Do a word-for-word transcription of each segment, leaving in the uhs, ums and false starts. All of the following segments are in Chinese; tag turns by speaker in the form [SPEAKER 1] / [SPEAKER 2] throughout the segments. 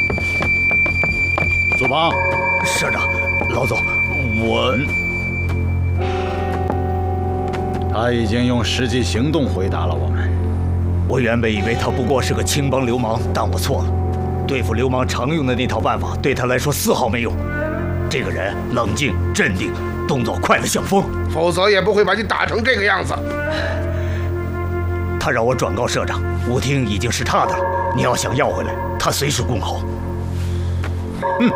[SPEAKER 1] 祖邦，
[SPEAKER 2] 社长，老总，我……
[SPEAKER 1] 他已经用实际行动回答了我们。
[SPEAKER 2] 我原本以为他不过是个青帮流氓，但我错了。对付流氓常用的那套办法，对他来说丝毫没用。这个人冷静镇定，动作快得像风，
[SPEAKER 3] 否则也不会把你打成这个样子。
[SPEAKER 2] 他让我转告社长，舞厅已经是他的了。你要想要回来，他随时恭候。
[SPEAKER 1] 哼，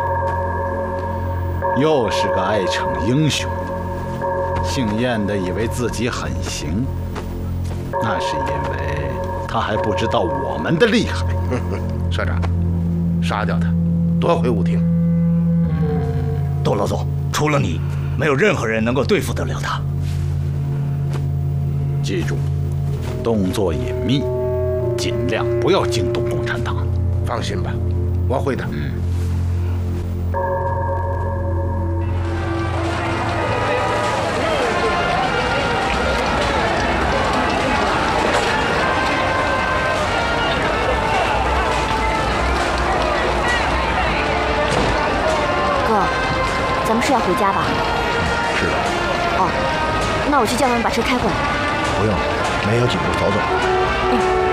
[SPEAKER 1] 又是个爱逞英雄。姓燕的以为自己很行，那是因为他还不知道我们的厉害。
[SPEAKER 3] 社长，杀掉他，夺回舞厅。
[SPEAKER 2] 窦老总，除了你，没有任何人能够对付得了他。
[SPEAKER 1] 记住，动作隐秘，尽量不要惊动共产党。
[SPEAKER 3] 放心吧，我会的。
[SPEAKER 1] 嗯。
[SPEAKER 4] 咱们是要回家吧？
[SPEAKER 5] 是的。
[SPEAKER 4] 哦，那我去叫他们把车开过来。
[SPEAKER 5] 不用，没有紧路，走走。
[SPEAKER 4] 嗯。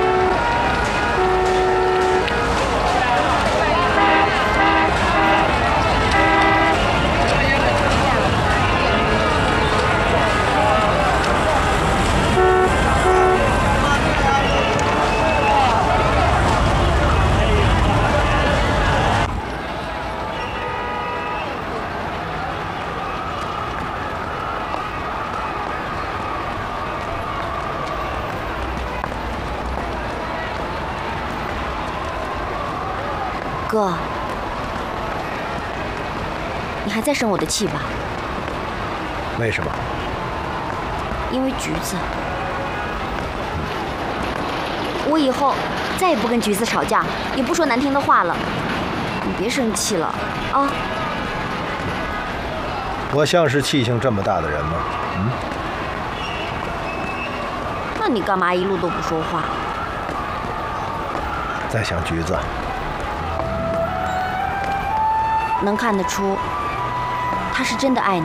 [SPEAKER 4] 哥，你还在生我的气吧？
[SPEAKER 5] 为什么？
[SPEAKER 4] 因为橘子。我以后再也不跟橘子吵架，也不说难听的话了。你别生气了啊！
[SPEAKER 5] 我像是气性这么大的人吗？嗯？
[SPEAKER 4] 那你干嘛一路都不说话？
[SPEAKER 5] 在想橘子。
[SPEAKER 4] 能看得出，他是真的爱你。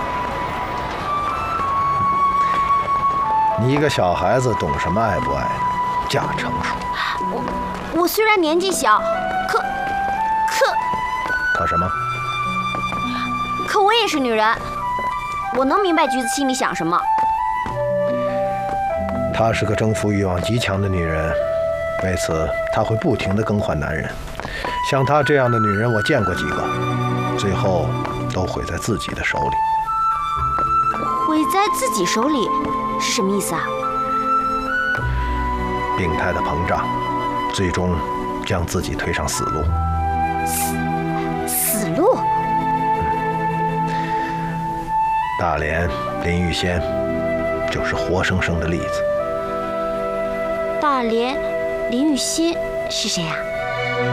[SPEAKER 5] 你一个小孩子懂什么爱不爱呢？假成熟。
[SPEAKER 4] 我我虽然年纪小，可可
[SPEAKER 5] 可什么？
[SPEAKER 4] 可我也是女人，我能明白橘子心里想什么。
[SPEAKER 5] 她是个征服欲望极强的女人，为此她会不停地更换男人。像她这样的女人，我见过几个，最后都毁在自己的手里。
[SPEAKER 4] 毁在自己手里是什么意思啊？
[SPEAKER 5] 病态的膨胀，最终将自己推上死路。
[SPEAKER 4] 死死路？
[SPEAKER 5] 嗯，大连林玉仙就是活生生的例子。
[SPEAKER 4] 大连林玉仙是谁啊？